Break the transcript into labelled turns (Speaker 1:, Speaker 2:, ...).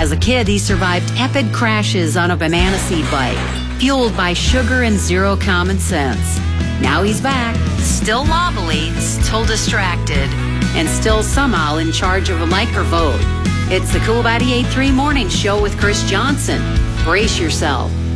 Speaker 1: As a kid, he survived epic crashes on a banana seed bike, fueled by sugar and zero common sense. Now he's back, still wobbly, still distracted, and still somehow in charge of a microvote. It's the Cool 98.3 Morning Show with Chris Johnson. Brace yourself.